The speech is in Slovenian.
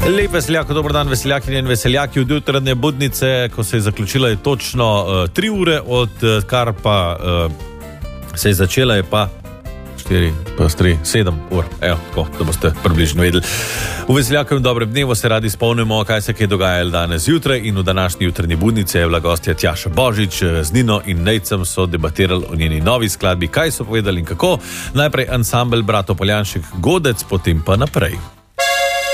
Lep veseljak, dober dan veseljakinje in veseljaki. Od jutranje budnice, ko se je zaključila, je točno 3 ure, od kar pa se je začela, je pa 4, pa 3, 7 ur. Evo, tako, da boste približno vedeli. V veseljakovem dobrem dnevu se radi spomnimo, kaj se je dogajalo danes jutraj, in v današnji jutrni budnici je bila gostja Tjaša Božič. Z Nino in Nejcem so debatirali o njeni novi skladbi, kaj so povedali in kako. Najprej ansambel Brato Poljanšek Godec, potem pa naprej.